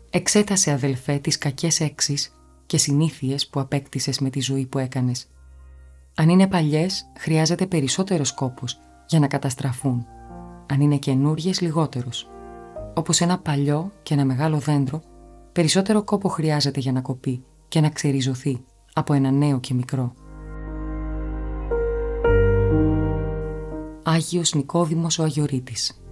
Εξέτασε, αδελφέ, τις κακές έξεις και συνήθειες που απέκτησες με τη ζωή που έκανες. Αν είναι παλιές, χρειάζεται περισσότερος κόπος για να καταστραφούν. Αν είναι καινούριες, λιγότερος. Όπως ένα παλιό και ένα μεγάλο δέντρο, περισσότερο κόπο χρειάζεται για να κοπεί και να ξεριζωθεί από ένα νέο και μικρό. Άγιος Νικόδημος ο Αγιορείτης.